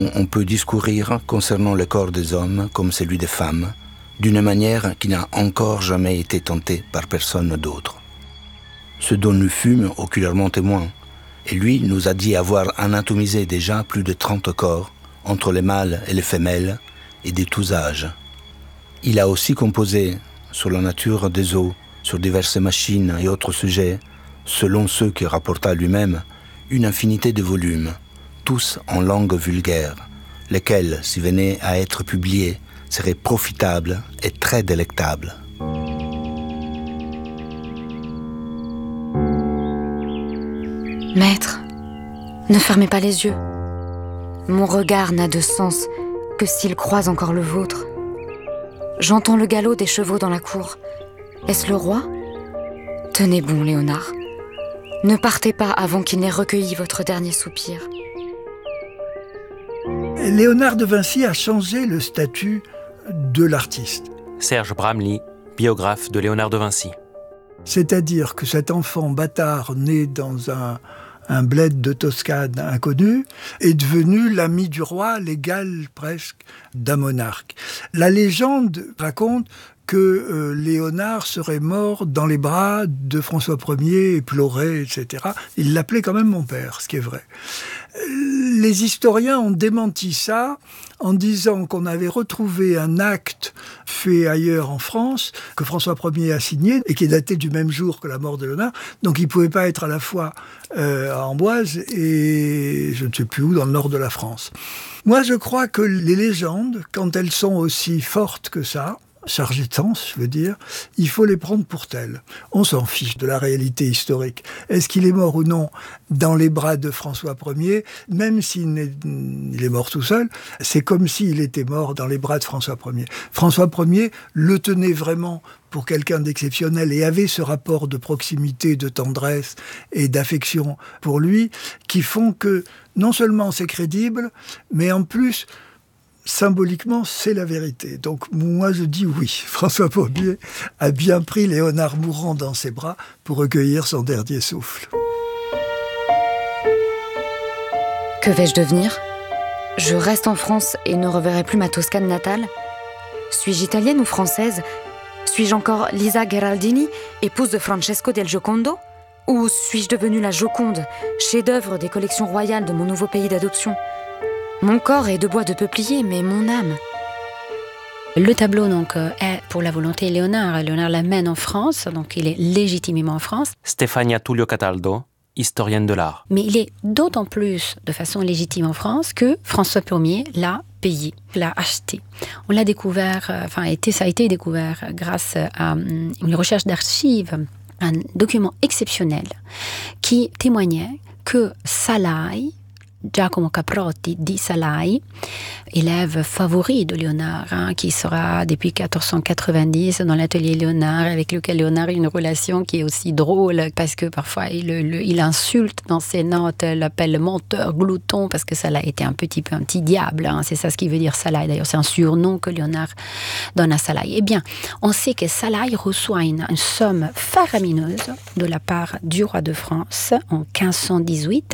On peut discourir concernant le corps des hommes comme celui des femmes, d'une manière qui n'a encore jamais été tentée par personne d'autre. Ce dont nous fûmes oculairement témoins, et lui nous a dit avoir anatomisé déjà plus de 30 corps, entre les mâles et les femelles, et de tous âges. Il a aussi composé, sur la nature des eaux, sur diverses machines et autres sujets, selon ceux qu'il rapporta lui-même, une infinité de volumes, tous en langue vulgaire, lesquels, s'ils venaient à être publiés, seraient profitables et très délectables. Maître, ne fermez pas les yeux. Mon regard n'a de sens que s'il croise encore le vôtre. J'entends le galop des chevaux dans la cour. Est-ce le roi ? Tenez bon, Léonard. Ne partez pas avant qu'il n'ait recueilli votre dernier soupir. Léonard de Vinci a changé le statut de l'artiste. Serge Bramley, biographe de Léonard de Vinci. C'est-à-dire que cet enfant bâtard né dans un bled de Toscane inconnu est devenu l'ami du roi, l'égal presque d'un monarque. La légende raconte que Léonard serait mort dans les bras de François Ier et pleurait, etc. Il l'appelait quand même mon père, ce qui est vrai. Les historiens ont démenti ça en disant qu'on avait retrouvé un acte fait ailleurs en France, que François Ier a signé, et qui est daté du même jour que la mort de Léonard. Donc il ne pouvait pas être à la fois à Amboise et je ne sais plus où, dans le nord de la France. Moi, je crois que les légendes, quand elles sont aussi fortes que ça, chargées de sens, je veux dire, il faut les prendre pour telles. On s'en fiche de la réalité historique. Est-ce qu'il est mort ou non dans les bras de François Ier ? Même s'il est mort tout seul, c'est comme s'il était mort dans les bras de François Ier. François Ier le tenait vraiment pour quelqu'un d'exceptionnel et avait ce rapport de proximité, de tendresse et d'affection pour lui, qui font que non seulement c'est crédible, mais en plus, symboliquement, c'est la vérité. Donc moi je dis oui, François Ier a bien pris Léonard mourant dans ses bras pour recueillir son dernier souffle. Que vais-je devenir ? Je reste en France et ne reverrai plus ma Toscane natale ? Suis-je italienne ou française ? Suis-je encore Lisa Gherardini, épouse de Francesco del Giocondo ? Ou suis-je devenue la Joconde, chef-d'œuvre des collections royales de mon nouveau pays d'adoption ? Mon corps est de bois de peuplier, mais mon âme... Le tableau donc est pour la volonté de Léonard. Léonard l'amène en France, donc il est légitimement en France. Stefania Tullio Cataldo, historienne de l'art. Mais il est d'autant plus de façon légitime en France que François Ier l'a payé, l'a acheté. On l'a découvert, ça a été découvert grâce à une recherche d'archives, un document exceptionnel qui témoignait que Salai, Giacomo Caprotti di Salai, élève favori de Léonard, qui sera depuis 1490 dans l'atelier Léonard, avec lequel Léonard a une relation qui est aussi drôle, parce que parfois il insulte dans ses notes, l'appelle menteur, glouton, parce que Salai était un petit diable, c'est ça ce qui veut dire Salai, d'ailleurs c'est un surnom que Léonard donne à Salai. Eh bien, on sait que Salai reçoit une somme faramineuse de la part du roi de France en 1518,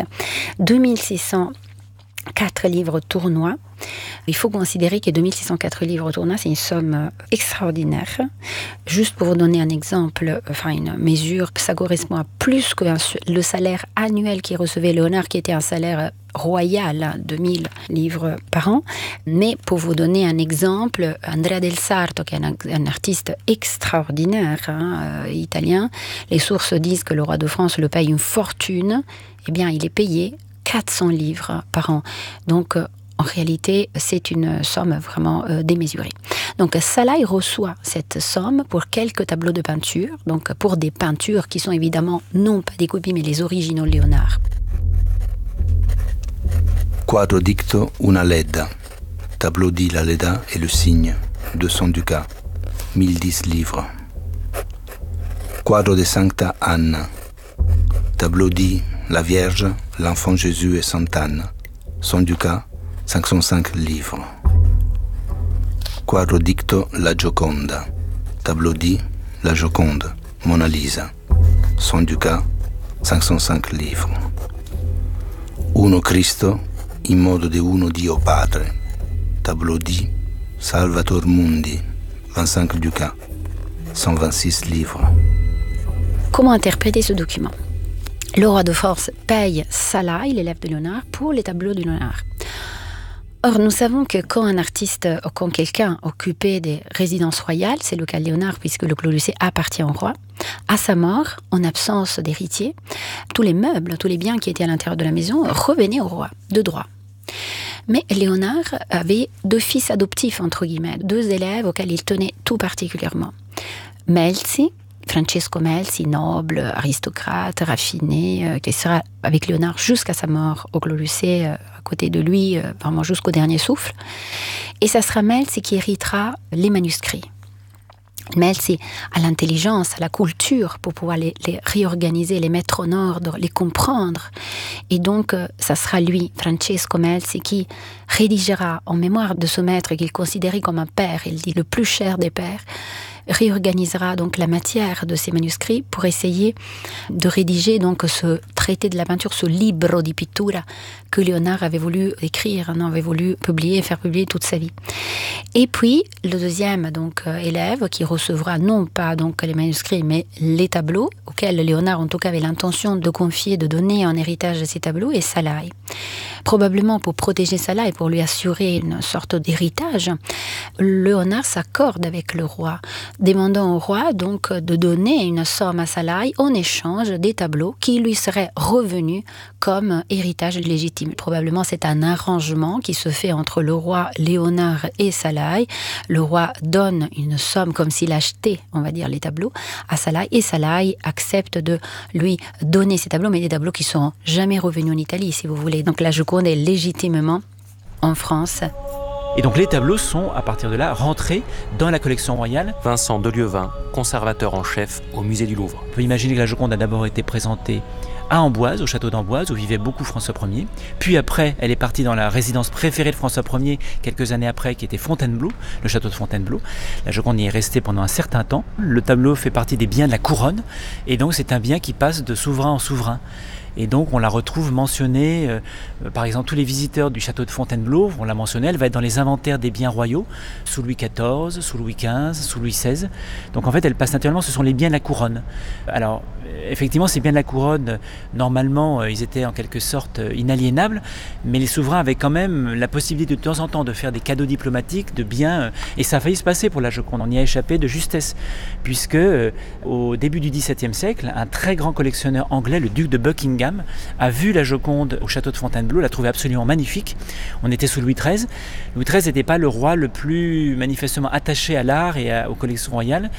2604 livres tournois. Il faut considérer que 2604 livres tournois, c'est une somme extraordinaire. Juste pour vous donner un exemple, une mesure, ça correspond à plus que le salaire annuel qu'il recevait Léonard, qui était un salaire royal de 1000 livres par an. Mais pour vous donner un exemple, Andrea del Sarto, qui est un artiste extraordinaire, italien, les sources disent que le roi de France le paye une fortune. Eh bien, il est payé 400 livres par an. Donc, en réalité, c'est une somme vraiment démesurée. Donc, Salai reçoit cette somme pour quelques tableaux de peinture, donc pour des peintures qui sont évidemment non pas des copies, mais les originaux de Léonard. Quadro dicto una leda. Tableau dit la leda est le signe. 200 ducats. 1010 livres. Quadro de Sancta Anna. Tableau dit la Vierge, l'enfant Jésus et Sainte Anne. 100 ducats. 505 livres. Quadro dicto la Gioconda. Tableau dit la Joconde, Mona Lisa. 100 ducats, 505 livres. Uno Cristo in modo de uno Dio Padre, tableau dit Salvator Mundi, 25 ducats, 126 livres. Comment interpréter ce document? Le roi de France paye Salaï, l'élève de Léonard, pour les tableaux de Léonard. Or, nous savons que quand un artiste, ou quand quelqu'un occupait des résidences royales, c'est le cas de Léonard puisque le Clos Lucé appartient au roi, à sa mort, en absence d'héritier, tous les meubles, tous les biens qui étaient à l'intérieur de la maison revenaient au roi, de droit. Mais Léonard avait 2 fils adoptifs, entre guillemets, 2 élèves auxquels il tenait tout particulièrement. Melzi, Francesco Melzi, noble, aristocrate, raffiné, qui sera avec Léonard jusqu'à sa mort au Clos Lucé, à côté de lui, vraiment jusqu'au dernier souffle. Et ça sera Melzi qui héritera les manuscrits. Melzi a l'intelligence, a la culture pour pouvoir les réorganiser, les mettre en ordre, les comprendre. Et donc, ça sera lui, Francesco Melzi, qui rédigera en mémoire de ce maître qu'il considérait comme un père, il dit le plus cher des pères, réorganisera donc la matière de ces manuscrits pour essayer de rédiger donc ce traité de la peinture, ce libro di pittura que Léonard avait voulu écrire, avait voulu publier, faire publier toute sa vie. Et puis le deuxième donc élève qui recevra non pas donc les manuscrits mais les tableaux auxquels Léonard en tout cas avait l'intention de confier, de donner en héritage ces tableaux, est Salaï. Probablement pour protéger Salaï, pour lui assurer une sorte d'héritage, Léonard s'accorde avec le roi, demandant au roi donc de donner une somme à Salaï en échange des tableaux qui lui seraient revenus comme héritage légitime. Probablement c'est un arrangement qui se fait entre le roi Léonard et Salaï. Le roi donne une somme comme s'il achetait, on va dire, les tableaux à Salaï, et Salaï accepte de lui donner ces tableaux, mais des tableaux qui ne seront jamais revenus en Italie, si vous voulez. Donc la Joconde est légitimement en France. Et donc les tableaux sont, à partir de là, rentrés dans la collection royale. Vincent Delieuvin, conservateur en chef au musée du Louvre. On peut imaginer que la Joconde a d'abord été présentée à Amboise, au château d'Amboise, où vivait beaucoup François Ier. Puis après, elle est partie dans la résidence préférée de François Ier, quelques années après, qui était Fontainebleau, le château de Fontainebleau. La Joconde y est restée pendant un certain temps. Le tableau fait partie des biens de la couronne, et donc c'est un bien qui passe de souverain en souverain. Et donc on la retrouve mentionnée, par exemple tous les visiteurs du château de Fontainebleau, on l'a mentionnée, elle va être dans les inventaires des biens royaux, sous Louis XIV, sous Louis XV, sous Louis XVI. Donc en fait elle passe naturellement, ce sont les biens de la couronne. Alors effectivement ces biens de la couronne, normalement ils étaient en quelque sorte inaliénables, mais les souverains avaient quand même la possibilité de temps en temps de faire des cadeaux diplomatiques, de biens, et ça a failli se passer pour la Joconde, on y a échappé de justesse, puisque au début du XVIIe siècle, un très grand collectionneur anglais, le duc de Buckingham, a vu la Joconde au château de Fontainebleau, l'a trouvée absolument magnifique. On était sous Louis XIII. Louis XIII n'était pas le roi le plus manifestement attaché à l'art et aux collections royales.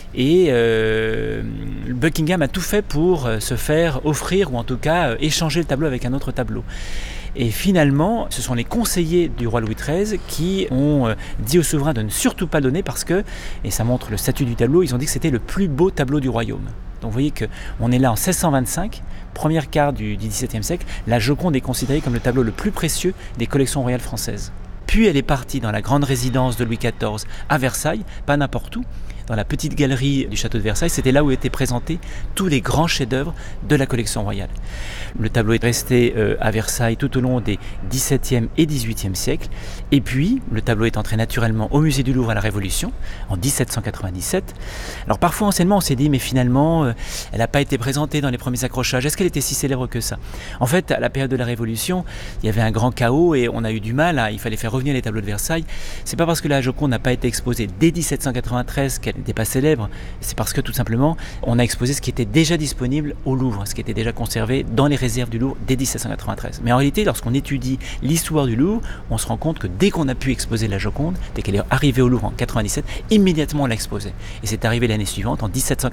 Et Buckingham a tout fait pour se faire offrir, ou en tout cas échanger le tableau avec un autre tableau. Et finalement, ce sont les conseillers du roi Louis XIII qui ont dit au souverain de ne surtout pas donner parce que, et ça montre le statut du tableau, ils ont dit que c'était le plus beau tableau du royaume. Donc vous voyez qu'on est là en 1625, première quart du XVIIe siècle, la Joconde est considérée comme le tableau le plus précieux des collections royales françaises. Puis elle est partie dans la grande résidence de Louis XIV à Versailles, pas n'importe où, dans la petite galerie du château de Versailles, c'était là où étaient présentés tous les grands chefs-d'œuvre de la collection royale. Le tableau est resté à Versailles tout au long des XVIIe et XVIIIe siècles. Et puis, le tableau est entré naturellement au musée du Louvre à la Révolution, en 1797. Alors parfois, anciennement, on s'est dit, mais finalement, elle n'a pas été présentée dans les premiers accrochages. Est-ce qu'elle était si célèbre que ça? En fait, à la période de la Révolution, il y avait un grand chaos et on a eu du mal, il fallait faire revenir les tableaux de Versailles. C'est pas parce que la Joconde n'a pas été exposée dès 1793 qu'elle n'était pas célèbre, c'est parce que tout simplement, on a exposé ce qui était déjà disponible au Louvre, ce qui était déjà conservé dans les réserves du Louvre dès 1793. Mais en réalité, lorsqu'on étudie l'histoire du Louvre, on se rend compte que dès qu'on a pu exposer la Joconde, dès qu'elle est arrivée au Louvre en 97, immédiatement on l'a exposée. Et c'est arrivé l'année suivante, en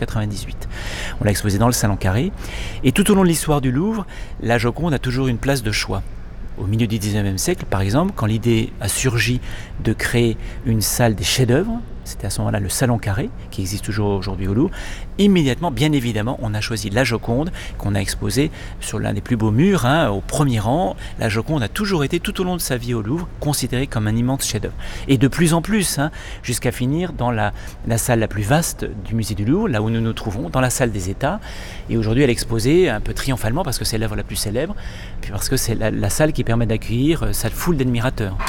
1798. On l'a exposée dans le Salon Carré. Et tout au long de l'histoire du Louvre, la Joconde a toujours une place de choix. Au milieu du XIXe siècle, par exemple, quand l'idée a surgi de créer une salle des chefs-d'œuvre, c'était à ce moment-là le Salon Carré, qui existe toujours aujourd'hui au Louvre. Immédiatement, bien évidemment, on a choisi la Joconde, qu'on a exposée sur l'un des plus beaux murs, au premier rang. La Joconde a toujours été, tout au long de sa vie au Louvre, considérée comme un immense chef-d'œuvre. Et de plus en plus, jusqu'à finir dans la salle la plus vaste du musée du Louvre, là où nous nous trouvons, dans la salle des États. Et aujourd'hui, elle est exposée un peu triomphalement, parce que c'est l'œuvre la plus célèbre, puis parce que c'est la salle qui permet d'accueillir sa foule d'admirateurs.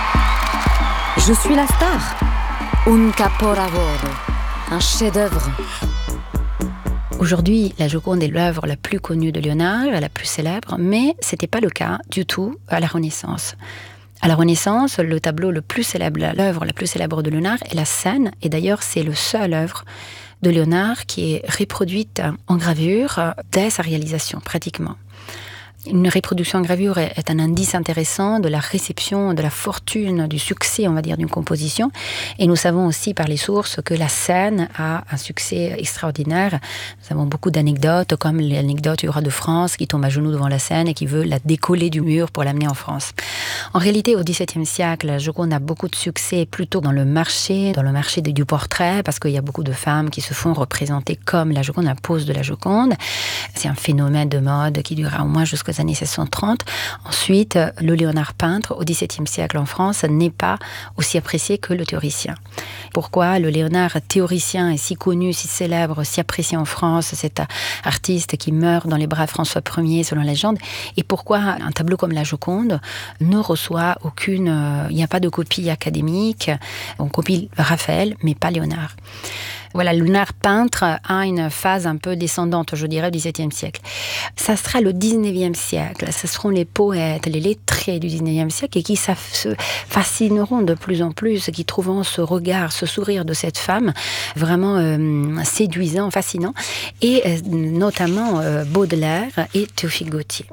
Je suis la star. Un capolavoro, un chef-d'œuvre. Aujourd'hui, la Joconde est l'œuvre la plus connue de Léonard, la plus célèbre, mais ce n'était pas le cas du tout à la Renaissance. À la Renaissance, le tableau le plus célèbre, l'œuvre la plus célèbre de Léonard est la Scène, et d'ailleurs c'est le seul œuvre de Léonard qui est reproduite en gravure dès sa réalisation, pratiquement. Une reproduction en gravure est un indice intéressant de la réception, de la fortune, du succès, on va dire, d'une composition. Et nous savons aussi par les sources que la Scène a un succès extraordinaire. Nous avons beaucoup d'anecdotes, comme l'anecdote du roi de France qui tombe à genoux devant la Scène et qui veut la décoller du mur pour l'amener en France. En réalité, au XVIIe siècle, la Joconde a beaucoup de succès plutôt dans le marché du portrait, parce qu'il y a beaucoup de femmes qui se font représenter comme la Joconde, la pose de la Joconde. C'est un phénomène de mode qui durera au moins jusqu'aux années 1630. Ensuite, le Léonard peintre, au XVIIe siècle en France, n'est pas aussi apprécié que le théoricien. Pourquoi le Léonard théoricien est si connu, si célèbre, si apprécié en France, cet artiste qui meurt dans les bras de François Ier, selon la légende, et pourquoi un tableau comme la Joconde ne reçoit aucune... il n'y a pas de copie académique, on copie Raphaël, mais pas Léonard. Voilà, le Léonard peintre a une phase un peu descendante, je dirais, au XVIIe siècle. Ça sera le XIXe siècle, ce seront les poètes, les lettrés du XIXe siècle et qui se fascineront de plus en plus, qui trouveront ce regard, ce sourire de cette femme vraiment séduisant, fascinant, et notamment Baudelaire et Théophile Gautier.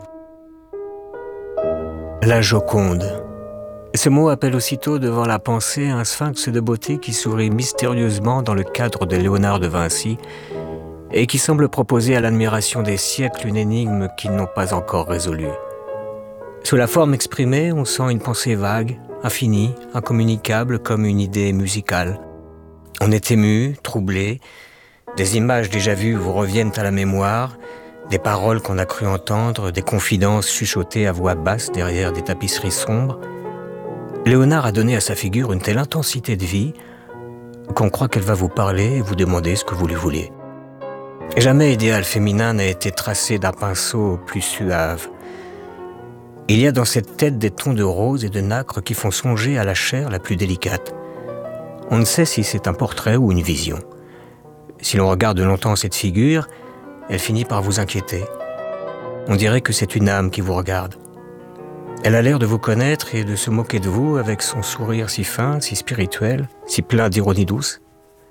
La Joconde. Ce mot appelle aussitôt devant la pensée un sphinx de beauté qui sourit mystérieusement dans le cadre de Léonard de Vinci et qui semble proposer à l'admiration des siècles une énigme qu'ils n'ont pas encore résolue. Sous la forme exprimée, on sent une pensée vague, infinie, incommunicable comme une idée musicale. On est ému, troublé, des images déjà vues vous reviennent à la mémoire, des paroles qu'on a cru entendre, des confidences chuchotées à voix basse derrière des tapisseries sombres. Léonard a donné à sa figure une telle intensité de vie qu'on croit qu'elle va vous parler et vous demander ce que vous lui voulez. Jamais idéal féminin n'a été tracé d'un pinceau plus suave. Il y a dans cette tête des tons de rose et de nacre qui font songer à la chair la plus délicate. On ne sait si c'est un portrait ou une vision. Si l'on regarde longtemps cette figure, elle finit par vous inquiéter. On dirait que c'est une âme qui vous regarde. Elle a l'air de vous connaître et de se moquer de vous avec son sourire si fin, si spirituel, si plein d'ironie douce.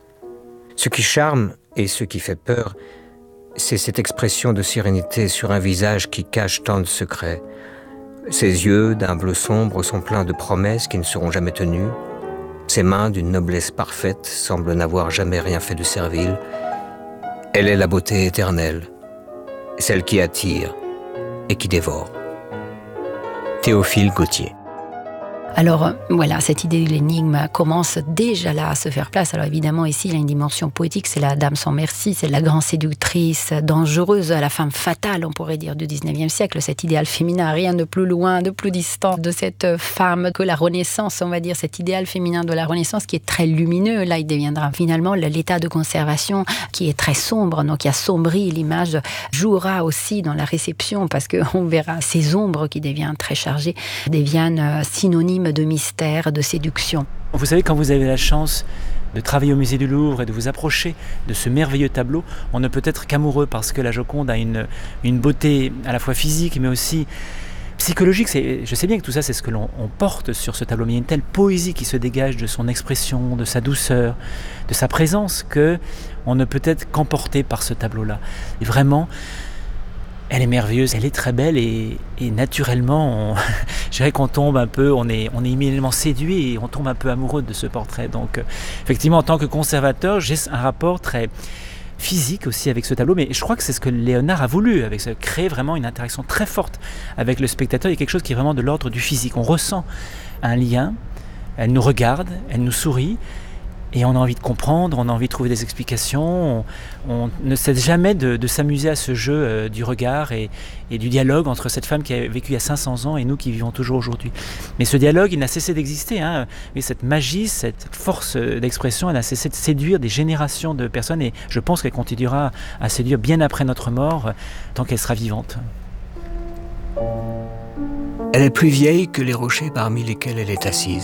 Ce qui charme et ce qui fait peur, c'est cette expression de sérénité sur un visage qui cache tant de secrets. Ses yeux, d'un bleu sombre, sont pleins de promesses qui ne seront jamais tenues. Ses mains, d'une noblesse parfaite, semblent n'avoir jamais rien fait de servile. Elle est la beauté éternelle, celle qui attire et qui dévore. Théophile Gautier. Alors voilà, cette idée de l'énigme commence déjà là à se faire place. Alors évidemment ici il y a une dimension poétique, c'est la dame sans merci, c'est la grande séductrice, dangereuse, la femme fatale on pourrait dire du 19e siècle, cet idéal féminin, rien de plus loin, de plus distant de cette femme que la Renaissance, on va dire, cet idéal féminin de la Renaissance qui est très lumineux. Là il deviendra finalement l'état de conservation qui est très sombre, donc qui assombrit l'image, jouera aussi dans la réception parce qu'on verra ces ombres qui deviennent très chargées, deviennent synonymes de mystère, de séduction. Vous savez, quand vous avez la chance de travailler au musée du Louvre et de vous approcher de ce merveilleux tableau, on ne peut être qu'amoureux parce que la Joconde a une beauté à la fois physique mais aussi psychologique. Je sais bien que tout ça c'est ce que l'on porte sur ce tableau, mais il y a une telle poésie qui se dégage de son expression, de sa douceur, de sa présence, que on ne peut être qu'emporté par ce tableau-là. Et vraiment, elle est merveilleuse, elle est très belle et naturellement, je dirais qu'on tombe un peu, on est immédiatement séduit et on tombe un peu amoureux de ce portrait. Donc effectivement, en tant que conservateur, j'ai un rapport très physique aussi avec ce tableau, mais je crois que c'est ce que Léonard a voulu, avec ça, créer vraiment une interaction très forte avec le spectateur. Il y a quelque chose qui est vraiment de l'ordre du physique. On ressent un lien, elle nous regarde, elle nous sourit, Et on a envie de comprendre, on a envie de trouver des explications, on ne cesse jamais de s'amuser à ce jeu du regard et du dialogue entre cette femme qui a vécu il y a 500 ans et nous qui vivons toujours aujourd'hui. Mais ce dialogue, il n'a cessé d'exister, hein. Et cette magie, cette force d'expression, elle n'a cessé de séduire des générations de personnes et je pense qu'elle continuera à séduire bien après notre mort, tant qu'elle sera vivante. Elle est plus vieille que les rochers parmi lesquels elle est assise.